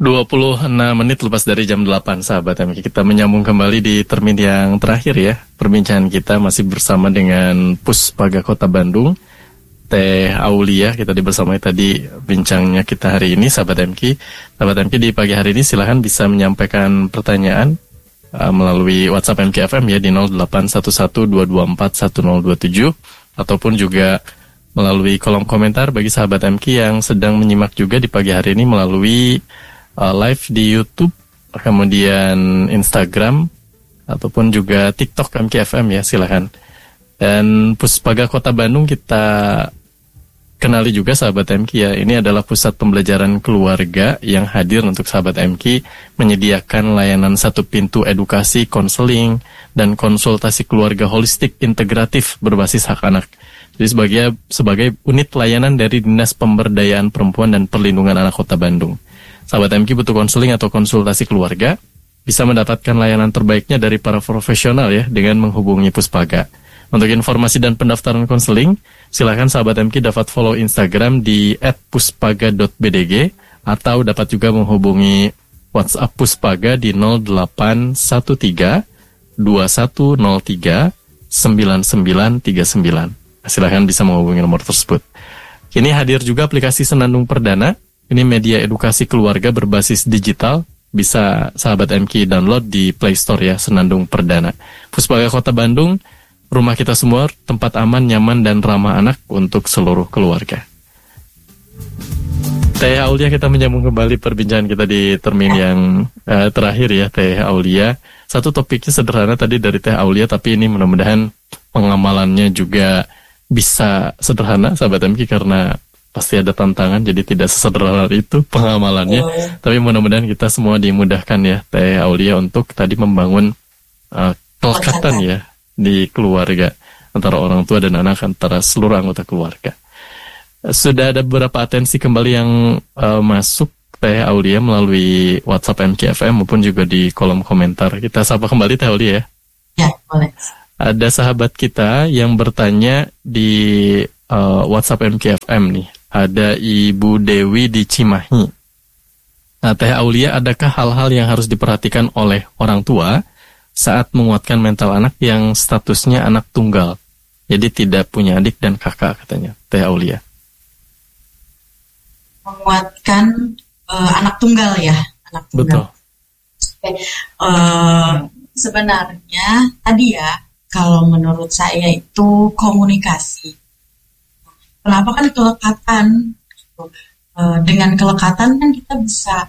26 menit lepas dari jam 8, sahabat MK. Kita menyambung kembali di termin yang terakhir ya. Perbincangan kita masih bersama dengan Puspaga Kota Bandung, Teh Aulia. Kita bersamai tadi bincangnya kita hari ini, sahabat MK. Sahabat MK, di pagi hari ini silahkan bisa menyampaikan pertanyaan melalui WhatsApp MK FM ya di 081122411027, ataupun juga melalui kolom komentar bagi sahabat MK yang sedang menyimak juga di pagi hari ini melalui live di YouTube, kemudian Instagram, ataupun juga TikTok MK FM ya, silahkan. Dan Puspaga Kota Bandung kita kenali juga sahabat MK ya, ini adalah pusat pembelajaran keluarga yang hadir untuk sahabat MK menyediakan layanan satu pintu edukasi, konseling, dan konsultasi keluarga holistik integratif berbasis hak anak. Jadi sebagai unit layanan dari Dinas Pemberdayaan Perempuan dan Perlindungan Anak Kota Bandung. Sahabat MK butuh konseling atau konsultasi keluarga, bisa mendapatkan layanan terbaiknya dari para profesional ya dengan menghubungi Puspaga. Untuk informasi dan pendaftaran konseling, silakan sahabat MK dapat follow Instagram di @puspaga.bdg atau dapat juga menghubungi WhatsApp Puspaga di 0813 2103 9939. Silakan bisa menghubungi nomor tersebut. Kini hadir juga aplikasi Senandung Perdana. Ini media edukasi keluarga berbasis digital. Bisa sahabat MK download di Play Store ya, Senandung Perdana. Puspaga Kota Bandung, rumah kita semua, tempat aman, nyaman, dan ramah anak untuk seluruh keluarga. Teh Aulia, kita menyambung kembali perbincangan kita di termin yang terakhir ya, Teh Aulia. Satu topiknya sederhana tadi dari Teh Aulia, tapi ini mudah-mudahan pengamalannya juga bisa sederhana, sahabat MK, karena pasti ada tantangan, jadi tidak sesederhana itu pengamalannya. Tapi mudah-mudahan kita semua dimudahkan ya, Teh Aulia, untuk tadi membangun kelekatan ya di keluarga, antara orang tua dan anak, antara seluruh anggota keluarga. Sudah ada beberapa atensi kembali yang masuk, Teh Aulia, melalui WhatsApp MK FM maupun juga di kolom komentar. Kita sapa kembali Teh Aulia ya. Ya, boleh. Ada sahabat kita yang bertanya di WhatsApp MK FM nih. Ada Ibu Dewi di Cimahi. Nah, Teh Aulia, adakah hal-hal yang harus diperhatikan oleh orang tua saat menguatkan mental anak yang statusnya anak tunggal? Jadi tidak punya adik dan kakak, katanya Teh Aulia. Menguatkan anak tunggal ya, anak tunggal. Betul. Sebenarnya tadi ya, kalau menurut saya itu komunikasi. Kenapa kan kelekatan? Dengan kelekatan kan kita bisa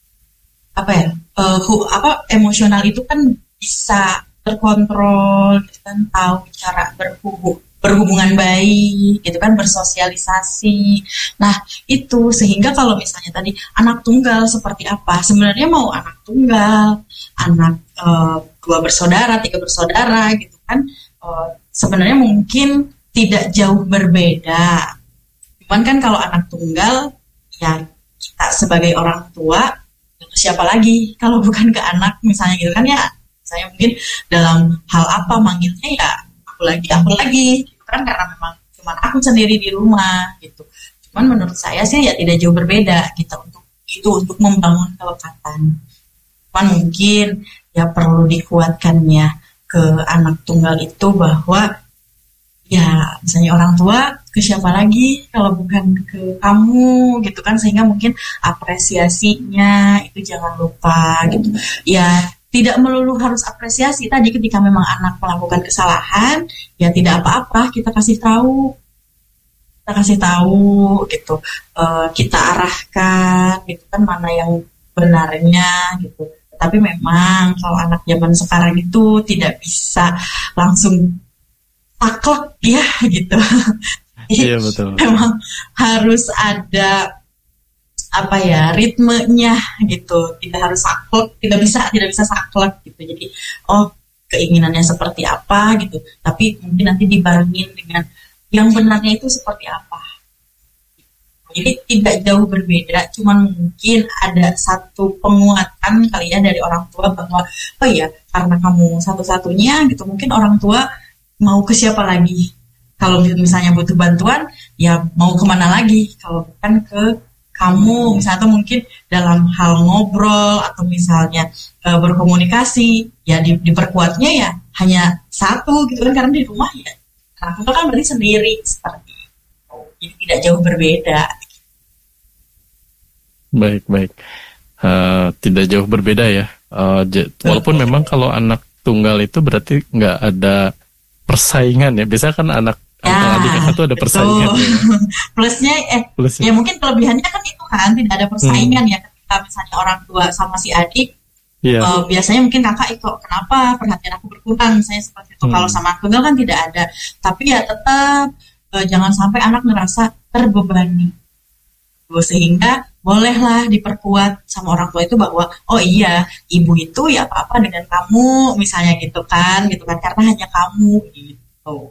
emosional itu kan bisa terkontrol, kita kan tahu cara berhubungan baik, gitu kan, bersosialisasi. Nah, itu sehingga kalau misalnya tadi anak tunggal seperti apa? Sebenarnya mau anak tunggal, anak 2 bersaudara, 3 bersaudara, gitu kan, sebenarnya mungkin tidak jauh berbeda. Cuman kan kalau anak tunggal, ya kita sebagai orang tua, siapa lagi kalau bukan ke anak misalnya, gitu kan ya. Saya mungkin dalam hal apa manggilnya ya aku lagi gitu kan, karena memang cuma aku sendiri di rumah gitu. Cuman menurut saya sih ya tidak jauh berbeda gitu untuk membangun kelekatan. Cuman mungkin ya perlu dikuatkannya ke anak tunggal itu bahwa ya misalnya orang tua ke siapa lagi kalau bukan ke kamu gitu kan, sehingga mungkin apresiasinya itu jangan lupa gitu ya. Tidak melulu harus apresiasi. Tadi ketika memang anak melakukan kesalahan, ya tidak apa-apa, kita kasih tahu gitu, kita arahkan gitu kan mana yang benarnya gitu. Tapi memang kalau anak zaman sekarang itu tidak bisa langsung taklek ya gitu. Iya betul. Memang harus ada ritmenya gitu, tidak harus saklek, tidak bisa saklek gitu. Jadi keinginannya seperti apa gitu, tapi mungkin nanti dibarengin dengan yang benarnya itu seperti apa. Jadi tidak jauh berbeda, cuman mungkin ada satu penguatan kali ya dari orang tua bahwa karena kamu satu-satunya gitu, mungkin orang tua mau ke siapa lagi kalau misalnya butuh bantuan, ya mau kemana lagi kalau bukan ke kamu, misalnya atau mungkin dalam hal ngobrol atau misalnya berkomunikasi, ya diperkuatnya ya hanya satu gitu kan, karena di rumah ya anak tunggal kan berarti sendiri seperti itu, jadi tidak jauh berbeda. Baik. Tidak jauh berbeda ya. Walaupun memang kalau anak tunggal itu berarti nggak ada persaingan ya. Biasanya kan anak adik kakak tuh ada persaingan. Ya. Plusnya ya mungkin kelebihannya kan itu kan tidak ada persaingan ya, ketika misalnya orang tua sama si adik. Biasanya mungkin kakak itu kenapa perhatian aku berkurang misalnya seperti itu. Kalau sama tunggal kan tidak ada, tapi ya tetap jangan sampai anak ngerasa terbebani, sehingga bolehlah diperkuat sama orang tua itu bahwa oh iya ibu itu ya apa dengan kamu misalnya gitu kan karena hanya kamu gitu.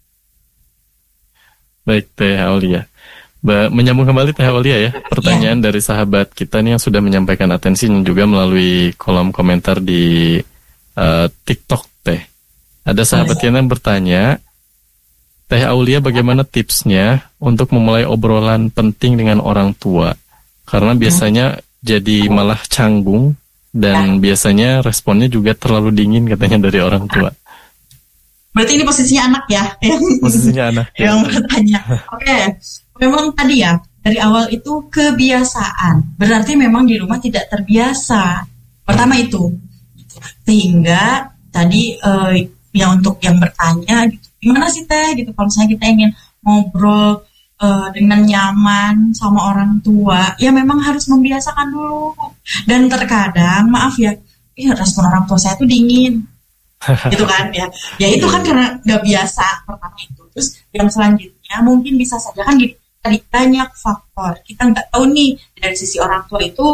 Baik Teh Aulia. Menyambung kembali Teh Aulia ya, pertanyaan dari sahabat kita nih yang sudah menyampaikan atensinya juga melalui kolom komentar di TikTok Teh. Ada sahabat kita yang bertanya, Teh Aulia bagaimana tipsnya untuk memulai obrolan penting dengan orang tua? Karena biasanya jadi malah canggung dan biasanya responnya juga terlalu dingin katanya dari orang tua. Berarti ini posisinya anak ya? Posisinya anak. Yang bertanya. Oke. Memang tadi ya, dari awal itu kebiasaan. Berarti memang di rumah tidak terbiasa. Pertama itu. Sehingga tadi yang untuk yang bertanya gitu, gimana sih Teh gitu kalau misalnya kita ingin ngobrol dengan nyaman sama orang tua, ya memang harus membiasakan dulu. Dan terkadang maaf ya, respon orang tua saya tuh dingin. Gitu kan ya. Ya itu kan karena nggak biasa pertama itu. Terus yang selanjutnya mungkin bisa saja kan tadi banyak faktor. Kita nggak tahu nih dari sisi orang tua itu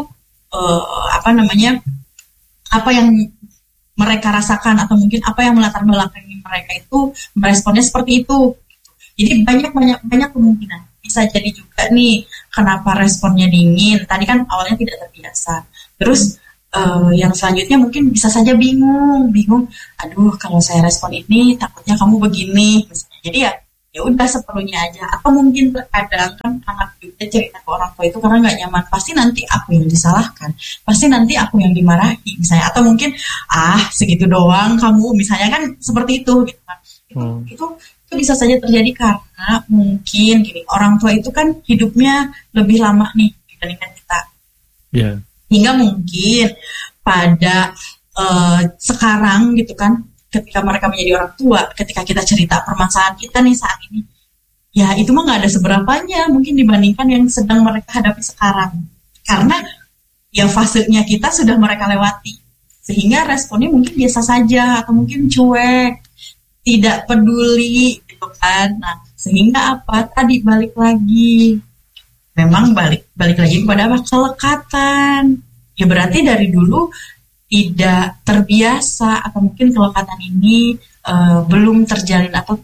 apa yang mereka rasakan atau mungkin apa yang melatar belakangi mereka itu meresponnya seperti itu. Jadi banyak kemungkinan. Bisa jadi juga nih kenapa responnya dingin. Tadi kan awalnya tidak terbiasa. Terus yang selanjutnya mungkin bisa saja bingung. Aduh, kalau saya respon ini takutnya kamu begini. Misalnya. Jadi ya udah seperlunya aja. Atau mungkin terkadang kan anak juga cerita ke orang tua itu karena nggak nyaman. Pasti nanti aku yang disalahkan. Pasti nanti aku yang dimarahi misalnya. Atau mungkin segitu doang kamu misalnya kan seperti itu gitu kan. Itu bisa saja terjadi karena mungkin gini, orang tua itu kan hidupnya lebih lama nih dibandingkan kita. Yeah. Hingga mungkin pada sekarang gitu kan, ketika mereka menjadi orang tua, ketika kita cerita permasalahan kita nih saat ini, ya itu mah nggak ada seberapanya mungkin dibandingkan yang sedang mereka hadapi sekarang. Karena ya fasenya kita sudah mereka lewati, sehingga responnya mungkin biasa saja atau mungkin cuek, tidak peduli gitu kan. Nah, sehingga apa? Tadi balik lagi. Memang balik lagi kepada apa? Kelekatan. Ya berarti dari dulu tidak terbiasa atau mungkin kelekatan ini belum terjalin atau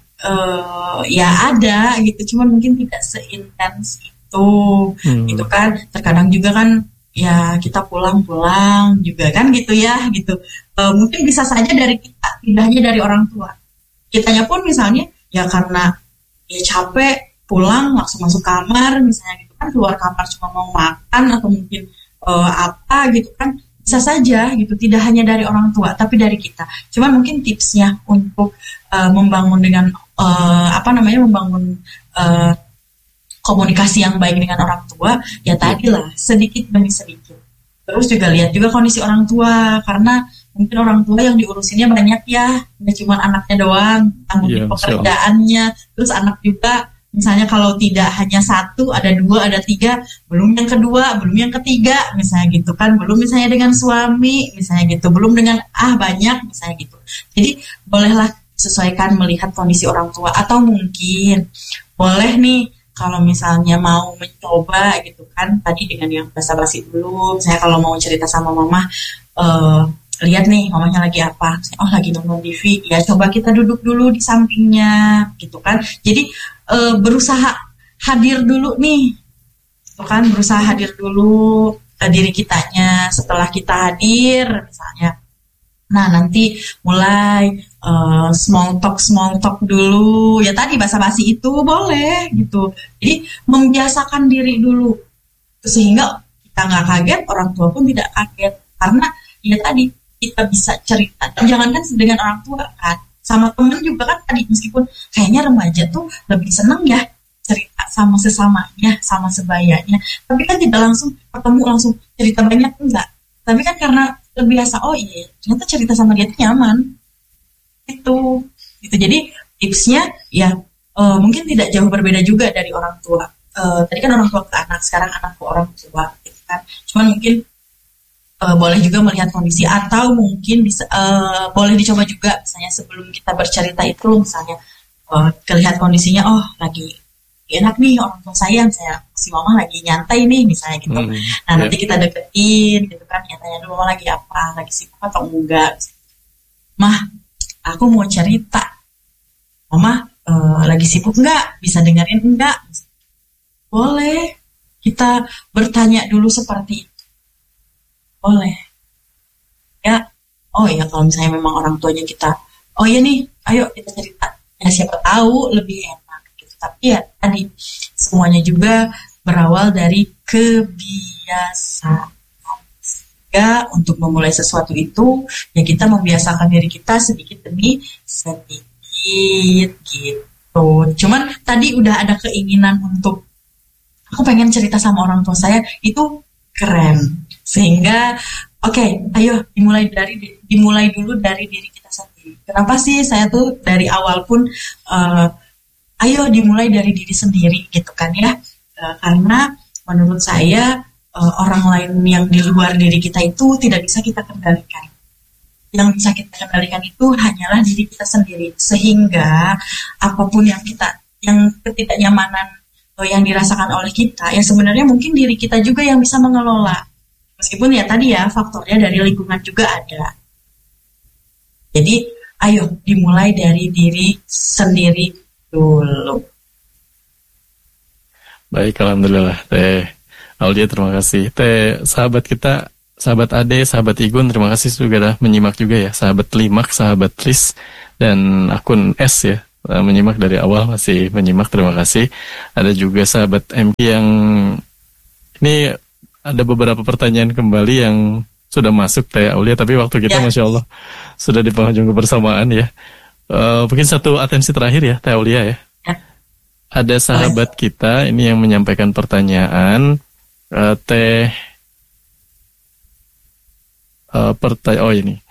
ya ada gitu. Cuman mungkin tidak seintens itu. Gitu kan. Terkadang juga kan ya kita pulang juga kan gitu ya gitu. Mungkin bisa saja dari kita, tidak hanya dari orang tua. Kitanya pun misalnya ya karena ya capek pulang langsung masuk kamar misalnya gitu kan, keluar kamar cuma mau makan atau mungkin apa gitu kan, bisa saja gitu, tidak hanya dari orang tua tapi dari kita. Cuman mungkin tipsnya untuk membangun dengan membangun komunikasi yang baik dengan orang tua ya tadi lah, sedikit demi sedikit. Terus juga lihat juga kondisi orang tua, karena mungkin orang tua yang diurusinnya banyak ya, nggak cuma anaknya doang, tanggung pekerjaannya, terus anak juga, misalnya kalau tidak hanya satu, ada dua, ada tiga, belum yang kedua, belum yang ketiga, misalnya gitu kan, belum misalnya dengan suami, misalnya gitu, belum dengan banyak, misalnya gitu. Jadi bolehlah sesuaikan melihat kondisi orang tua, atau mungkin boleh nih, kalau misalnya mau mencoba gitu kan, tadi dengan yang basa-basi dulu, misalnya kalau mau cerita sama mama, lihat nih mamanya lagi apa, lagi nonton TV, ya coba kita duduk dulu di sampingnya gitu kan. Jadi berusaha hadir dulu nih, gitu kan, berusaha hadir dulu diri kitanya. Setelah kita hadir misalnya, nah nanti mulai small talk dulu, ya tadi basa-basi itu boleh gitu. Jadi membiasakan diri dulu, Sehingga kita nggak kaget, orang tua pun tidak kaget. Karena ya tadi, kita bisa cerita. Jangankan dengan orang tua kan, sama temen juga kan tadi, meskipun kayaknya remaja tuh lebih seneng ya cerita sama sesamanya, sama sebayanya. Tapi kan tidak langsung ketemu langsung cerita banyak, enggak. Tapi kan karena terbiasa, oh iya, ternyata cerita sama dia tuh nyaman. Itu. Jadi tipsnya ya mungkin tidak jauh berbeda juga dari orang tua. Tadi kan orang tua ke anak, sekarang anak ke orang tua, gitu kan. Cuman mungkin boleh juga melihat kondisi, atau mungkin bisa boleh dicoba juga misalnya sebelum kita bercerita itu, misalnya lihat kondisinya, oh lagi enak nih orang tua saya si mama lagi nyantai nih misalnya gitu. Nah nanti kita deketin gitu kan, ya tanya dulu mama lagi apa, lagi sibuk atau enggak. Mah, aku mau cerita, mama lagi sibuk enggak, bisa dengerin enggak? Boleh, kita bertanya dulu seperti itu. Boleh. Ya, oh ya kalau misalnya memang orang tuanya kita, oh iya nih, ayo kita cerita. Ya siapa tahu lebih enak gitu. Tapi ya tadi, semuanya juga berawal dari kebiasaan. Sehingga untuk memulai sesuatu itu, ya kita membiasakan diri kita sedikit demi sedikit gitu. Cuman tadi udah ada keinginan untuk, aku pengen cerita sama orang tua saya, itu keren. Sehingga oke, ayo dimulai dulu dari diri kita sendiri. Kenapa sih saya tuh dari awal pun ayo dimulai dari diri sendiri gitu kan ya. Karena menurut saya orang lain yang di luar diri kita itu tidak bisa kita kendalikan. Yang bisa kita kendalikan itu hanyalah diri kita sendiri. Sehingga apapun yang ketidaknyamanan yang dirasakan oleh kita, ya sebenarnya mungkin diri kita juga yang bisa mengelola. Meskipun ya tadi ya faktornya dari lingkungan juga ada. Jadi ayo dimulai dari diri sendiri dulu. Baik, alhamdulillah Teh Aulia, terima kasih. Teh sahabat kita, sahabat Ade, sahabat Igun, terima kasih sudah menyimak juga ya. Sahabat Limak, sahabat Tris, dan akun S ya, menyimak dari awal, masih menyimak, terima kasih. Ada juga sahabat MK yang ini ada beberapa pertanyaan kembali yang sudah masuk Teh Aulia, tapi waktu kita Masya Allah sudah di penghujung kebersamaan ya. Mungkin satu atensi terakhir ya Teh Aulia ya. Ada sahabat kita ini yang menyampaikan pertanyaan, oh ini,